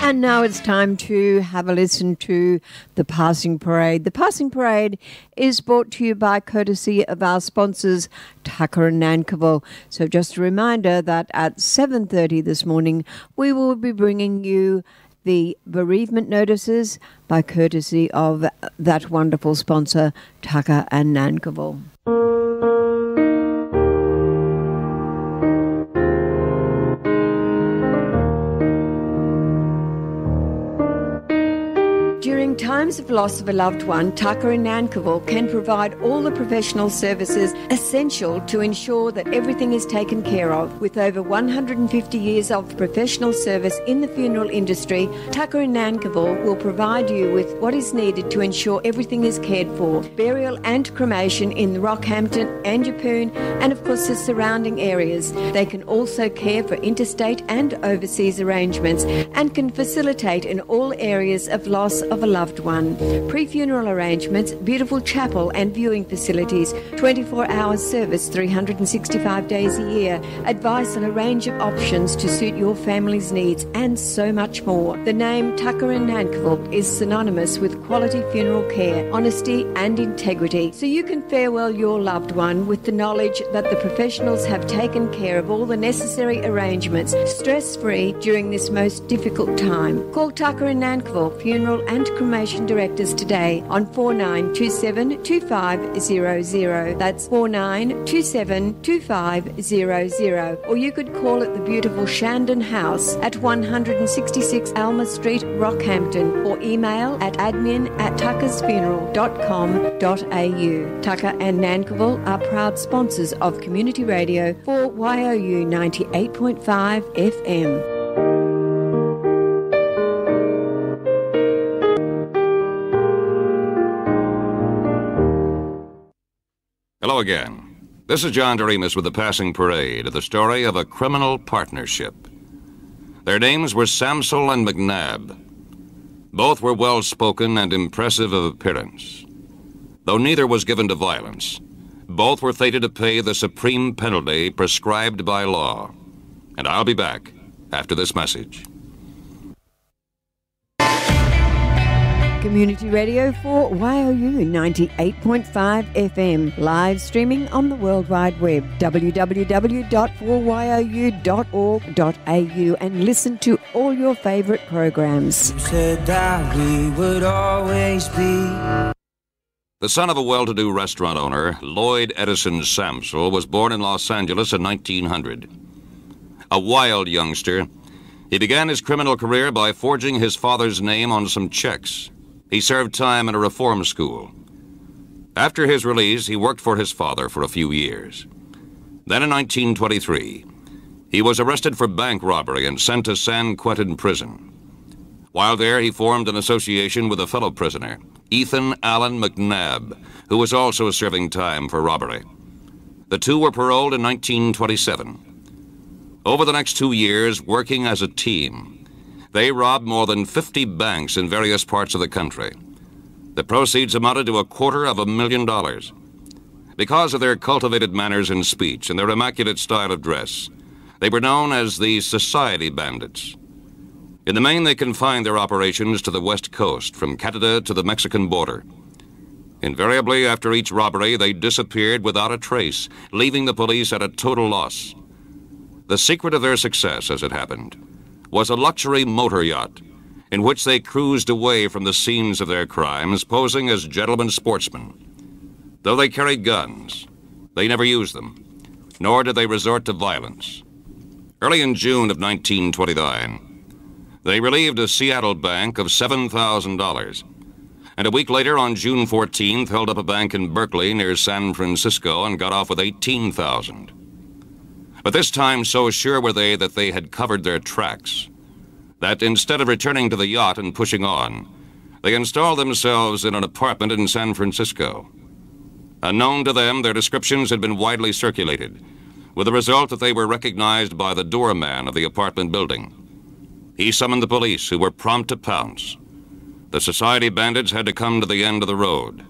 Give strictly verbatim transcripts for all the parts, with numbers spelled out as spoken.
And now it's time to have a listen to The Passing Parade. The Passing Parade is brought to you by courtesy of our sponsors, Tucker and Nankerville. So just a reminder that at seven thirty this morning, we will be bringing you the bereavement notices by courtesy of that wonderful sponsor, Tucker and Nankerville. During times of loss of a loved one, Tucker and Nankerville can provide all the professional services essential to ensure that everything is taken care of. With over one hundred fifty years of professional service in the funeral industry, Tucker and Nankerville will provide you with what is needed to ensure everything is cared for. Burial and cremation in Rockhampton and Yeppoon, and of course the surrounding areas. They can also care for interstate and overseas arrangements and can facilitate in all areas of loss of a loved one. Pre-funeral arrangements, beautiful chapel and viewing facilities, twenty-four hour service, three hundred sixty-five days a year, advice on a range of options to suit your family's needs, and so much more. The name Tucker and Nankerville is synonymous with quality funeral care, honesty and integrity, so you can farewell your loved one with the knowledge that the professionals have taken care of all the necessary arrangements, stress-free during this most difficult time. Call Tucker and Nankerville Funeral and Cremation Directors today on four nine two seven two five zero zero. That's four nine two seven two five zero zero. Or you could call it the beautiful Shandon House at one sixty-six Alma Street, Rockhampton, or email at admin at tuckersfuneral dot com dot a u. Tucker and Nankerville are proud sponsors of Community Radio for Y O U ninety-eight point five F M. Hello again. This is John Doremus with The Passing Parade, the story of a criminal partnership. Their names were Samsel and McNabb. Both were well-spoken and impressive of appearance. Though neither was given to violence, both were fated to pay the supreme penalty prescribed by law. And I'll be back after this message. Community Radio for Y O U ninety-eight point five F M, live streaming on the World Wide Web, w w w dot four y o u dot org dot a u, and listen to all your favourite programs. You said that we would always be. The son of a well-to-do restaurant owner, Lloyd Edison Samsel, was born in Los Angeles in nineteen hundred. A wild youngster, he began his criminal career by forging his father's name on some checks. He served time in a reform school. After his release, he worked for his father for a few years. Then in nineteen twenty-three, he was arrested for bank robbery and sent to San Quentin prison. While there, he formed an association with a fellow prisoner, Ethan Allen McNabb, who was also serving time for robbery. The two were paroled in nineteen twenty-seven. Over the next two years, working as a team, they robbed more than fifty banks in various parts of the country. The proceeds amounted to a quarter of a million dollars. Because of their cultivated manners and speech and their immaculate style of dress, they were known as the Society Bandits. In the main, they confined their operations to the West Coast, from Canada to the Mexican border. Invariably, after each robbery, they disappeared without a trace, leaving the police at a total loss. The secret of their success, as it happened, was a luxury motor yacht in which they cruised away from the scenes of their crimes, posing as gentlemen sportsmen. Though they carried guns, they never used them, nor did they resort to violence. Early in June of nineteen twenty-nine, they relieved a Seattle bank of seven thousand dollars, and a week later, on June fourteenth, held up a bank in Berkeley near San Francisco and got off with eighteen thousand dollars. But this time, so sure were they that they had covered their tracks, that instead of returning to the yacht and pushing on, they installed themselves in an apartment in San Francisco. Unknown to them, their descriptions had been widely circulated, with the result that they were recognized by the doorman of the apartment building. He summoned the police, who were prompt to pounce. The Society Bandits had to come to the end of the road.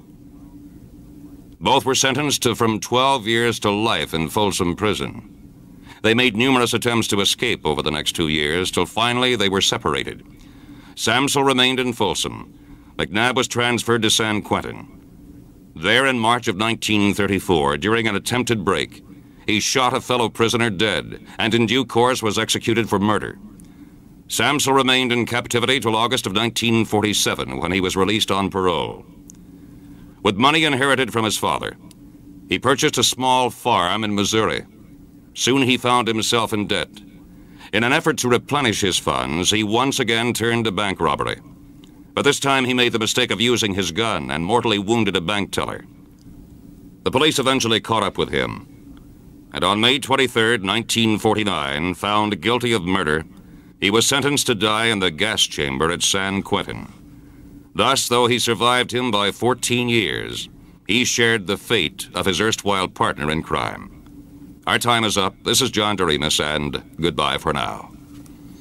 Both were sentenced to from twelve years to life in Folsom Prison. They made numerous attempts to escape over the next two years, till finally they were separated. Samsel remained in Folsom. McNabb was transferred to San Quentin. There in March of nineteen thirty-four, during an attempted break, he shot a fellow prisoner dead and in due course was executed for murder. Samsel remained in captivity till August of nineteen forty-seven, when he was released on parole. With money inherited from his father, he purchased a small farm in Missouri. Soon he found himself in debt. In an effort to replenish his funds, he once again turned to bank robbery. But this time he made the mistake of using his gun and mortally wounded a bank teller. The police eventually caught up with him, and on May twenty-third, nineteen forty-nine, found guilty of murder, he was sentenced to die in the gas chamber at San Quentin. Thus, though he survived him by fourteen years, he shared the fate of his erstwhile partner in crime. Our time is up. This is John Doremus, and goodbye for now.